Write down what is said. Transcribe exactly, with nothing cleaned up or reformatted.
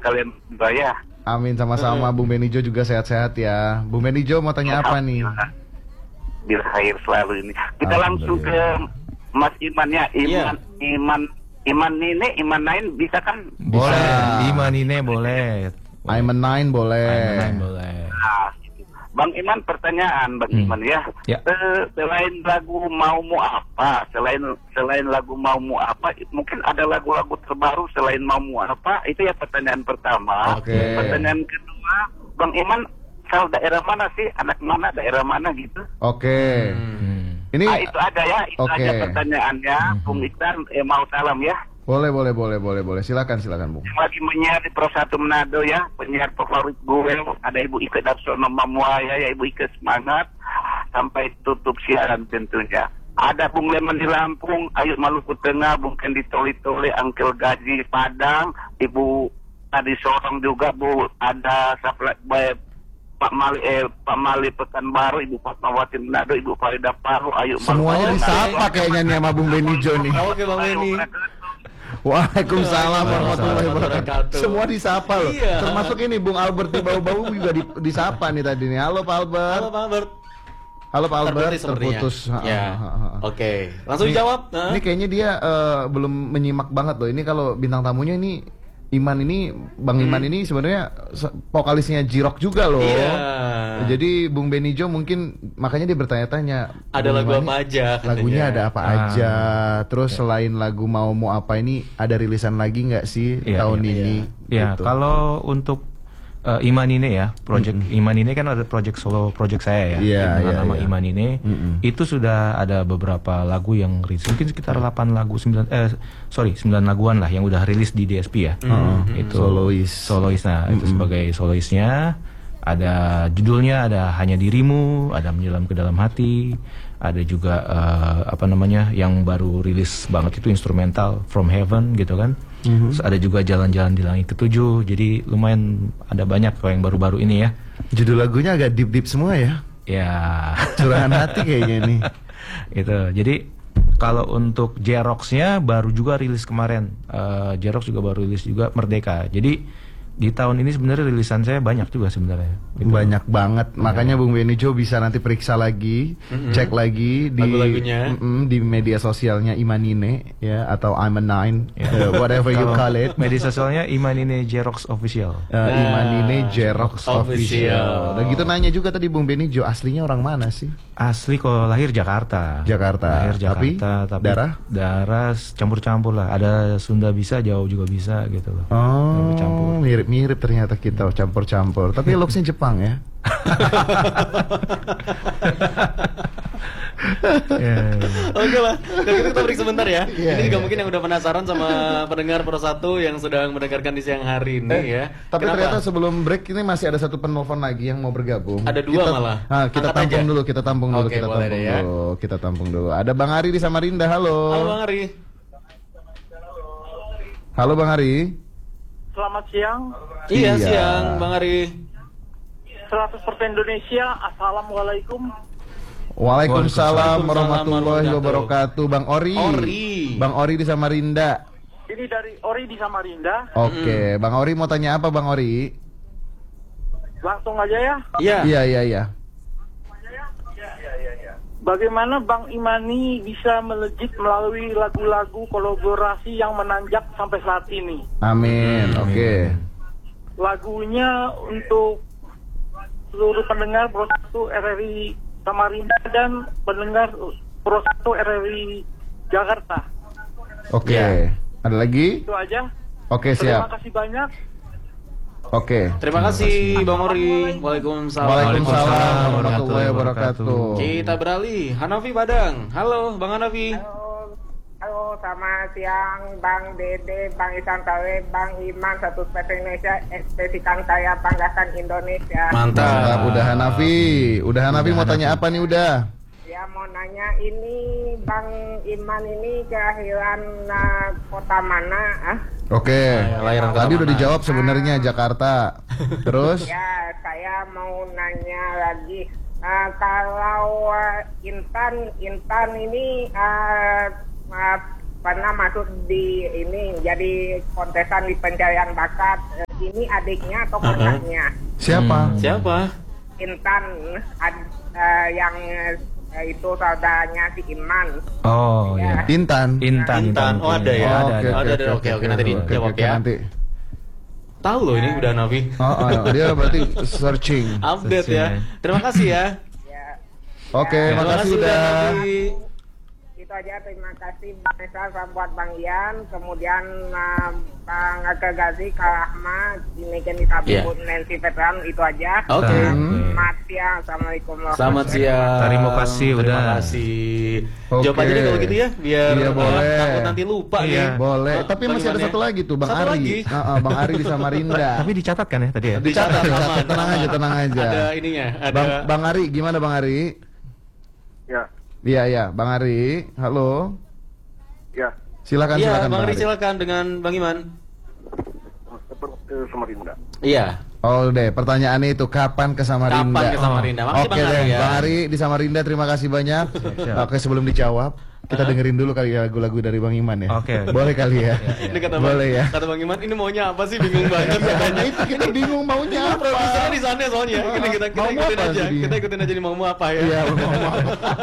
kalian juga ya. Amin, sama-sama. Bung Benijo juga sehat-sehat ya. Bung Benijo mau tanya apa nih? Bil khair selalu ini. Kita langsung ke Mas Iman ya. Iman, yeah. Iman, Iman Nine, Iman Nain bisa kan? Boleh. Bisa. Iman Nine boleh. Iman Nain boleh. Iman Nain boleh. Nah, gitu. Bang Iman, pertanyaan Bang hmm. Iman ya. ya. Uh, selain lagu Maumu Apa, selain selain lagu Maumu Apa, mungkin ada lagu-lagu terbaru selain Maumu Apa? Itu ya pertanyaan pertama. Okay. Pertanyaan kedua, Bang Iman, asal daerah mana sih? Anak mana? Daerah mana gitu? Oke. Okay. Hmm. Ini ah, itu aja ya, itu okay. aja pertanyaannya. Hmm. Bung Iksan, eh, mau salam ya. Boleh, boleh, boleh, boleh, boleh. Silakan, silakan, Bung. Yang lagi menyiar di Pro satu Manado ya, penyiar favorit gue. Ada Ibu Ike Darsono Mamuaya, ya Ibu Ike semangat sampai tutup siaran tentunya. Ada Bung Leman di Lampung, Ayu Maluku Tengah, Bung Kendi Toli-Toli, Angkel Gaji Padang, Ibu Adi Sorong juga, Bu. Ada Sapla, Pak Mali, eh, Pak Mali Pekanbaru, Ibu Fatmawati Manado, Ibu Farida Paru, Ayu. Semuanya disapa kayaknya nih sama Bung Benijo nih. Oke Bang Beni. Waalaikumsalam warahmatullahi wabarakatuh. Semua disapa loh. Iya. Termasuk ini Bung Albert di bau-bau juga di, disapa nih tadi nih. Halo Pak Albert. Halo Pak Albert. Halo Pak Albert. Terputus. Terputus. Ya. Oke. Okay. Langsung ini, jawab. Nah. Ini kayaknya dia uh, belum menyimak banget loh. Ini kalau bintang tamunya ini Iman ini, Bang Iman hmm. ini sebenarnya vokalisnya J-Rock juga loh. Iya. Jadi Bung Benijo mungkin makanya dia bertanya-tanya. Ada lagu apa aja? Lagunya ada apa ah. aja. Terus ya. Selain lagu Mau Mau Apa ini ada rilisan lagi nggak sih ya, tahun ya, ini? Ya, gitu. Kalau untuk uh, Iman ini ya, project mm-hmm. Iman ini kan ada project solo project saya ya. Yeah, dengan yeah, nama yeah. Iman ini mm-hmm. itu sudah ada beberapa lagu yang rilis, mungkin sekitar delapan lagu, sembilan eh sorry sembilan laguan lah yang udah rilis di D S P ya. Mm-hmm. Itu solois. Solois nah mm-hmm. itu sebagai soloisnya. Ada judulnya, ada Hanya Dirimu, ada Menyelam ke Dalam Hati, ada juga uh, apa namanya yang baru rilis banget itu instrumental From Heaven gitu kan. Mm-hmm. Terus ada juga Jalan-Jalan di Langit Ketujuh. Jadi lumayan ada banyak kalau yang baru-baru ini ya. Judul lagunya agak deep-deep semua ya. Ya, curahan hati kayaknya nih. Gitu. Jadi kalau untuk J-Rox-nya baru juga rilis kemarin. Uh, J-Rox juga baru rilis juga Merdeka. Jadi di tahun ini sebenarnya rilisan saya banyak juga sebenarnya. Gitu. Banyak banget. Makanya Bung Benijo bisa nanti periksa lagi, mm-hmm. cek lagi di mm, di media sosialnya Imanine ya atau I'm a Nine, yeah. uh, whatever you call it. Media sosialnya Imanine J-Rox Official. Uh, nah, Imanine J-Rox Official. Dan gitu nanya juga tadi Bung Benijo, aslinya orang mana sih? Asli kok lahir Jakarta. Jakarta. Lahir Jakarta, tapi, tapi darah? Darah campur-campur lah. Ada Sunda bisa, Jawa juga bisa gitu loh. Oh, campur. Mirip-mirip ternyata kita campur-campur. Tapi looksnya Jepang ya. yeah, yeah. Oke lah, kalau gitu kita break sebentar ya. Yeah, ini juga yeah. mungkin yang udah penasaran sama pendengar Pro satu yang sedang mendengarkan di siang hari ini eh, ya. Tapi Kenapa? ternyata sebelum break ini masih ada satu penelpon lagi yang mau bergabung. Ada dua kita, malah. Nah, kita Angkat tampung aja. dulu, kita tampung dulu, Oke, kita boleh tampung deh ya. dulu, kita tampung dulu. Ada Bang Ari di Samarinda, halo. Halo Bang Ari. Halo Bang Ari. Selamat siang. Iya, Iya. siang Bang Ari. seratus persen Indonesia. Assalamualaikum. Waalaikumsalam Waalaikumsalam warahmatullahi warahmatullahi wabarakatuh. Bang Ori. Ori. Bang Ori di Samarinda. Ini dari Ori di Samarinda. Oke, Bang Ori mau tanya apa Bang Ori? Langsung aja ya. Iya. Iya, iya, iya. Bagaimana Bang Imani bisa melejit melalui lagu-lagu kolaborasi yang menanjak sampai saat ini? Amin. Oke. Lagunya untuk seluruh pendengar Pro satu R R I Samarinda dan pendengar Pro satu R R I Jakarta. Oke. Ya. Ada lagi? Itu aja. Oke, Terima siap. kasih banyak. Oke. Terima kasih Bang Ori. Waalaikumsalam. Waalaikumsalam warahmatullahi wabarakatuh. Kita beralih. Hanafi Padang. Halo Bang Hanafi. Halo, halo, selamat siang Bang Dede, Bang Isan Tawe, Bang Iman, satu spesial Indonesia, ekspresikan saya banggakan Indonesia. Mantap. Mantap, udah Hanafi. Udah Hanafi mau tanya apa nih udah? Ya mau nanya ini Bang Iman ini kelahiran uh, kota mana? Ah? Oke. Lahiran kota Tadi udah mana? dijawab sebenarnya Jakarta. Terus? Ya saya mau nanya lagi. Uh, kalau uh, Intan, Intan ini uh, uh, pernah masuk di ini jadi kontesan di pencarian bakat uh, ini adiknya atau Uh-uh. kakaknya. Siapa? Hmm. Siapa? Intan ad- eh, yang eh, itu saudaranya si Iman. Oh ya. Intan. Intan. Intan. Oh, ada ya? Oh, ada, Oke, ada. ada, oke, oke, nanti dijawab ya. Nanti. Tahu loh ini udah Navi. Oh, oh, dia berarti searching. Update ya. Terima kasih ya. Ya, Oke, Terima makasih kasih udah. Navi. itu aja. Terima kasih Bang Esa sama buat Bang Ian. Kemudian uh, Bang Aga Gazi, Kak Rahma, ini Kenny Tabi, Iya. Nancy Veteran, itu aja. Oke. Hmm. Selamat siang. Assalamualaikum Selamat siang. Terima kasih, Terima udah. kasih. Oke. Jawab aja deh kalau gitu ya, biar Iya, uh, boleh. takut nanti lupa Iya. nih. Boleh, Oh, tapi masih ada bagaimana satu ya? lagi tuh, Bang Satu Ari. lagi? Heeh, Bang Ari di Samarinda. Tapi dicatat kan ya tadi ya? Dicatat, Dicatat, aman, tenang aman. aja, tenang aja. Ada ininya, ada. Bang, Bang Ari, gimana Bang Ari? Ya, Iya, iya, Bang Ari. Halo. ya. Silakan, Iya, silakan Bang Ari Ari. silakan dengan Bang Iman. Seperti Samarinda. Iya. Oh deh, pertanyaannya itu kapan ke Samarinda? Kapan ke Samarinda? Makasih Oke Bang Ari deh, ya. Bang Ari di Samarinda, terima kasih banyak. Oke, sebelum dijawab, kita dengerin dulu kali ya lagu-lagu dari Bang Iman ya. Oke. Boleh kali ya. Ini kata Bang, Boleh ya. kata Bang Iman, ini maunya apa sih? Bingung banget katanya. Itu kita bingung maunya Ini apa. produsernya di sana soalnya. Ini kita kita Mau ikutin apa aja. sih dia? Kita ikutin aja nih mau apa ya. Iya, mau apa.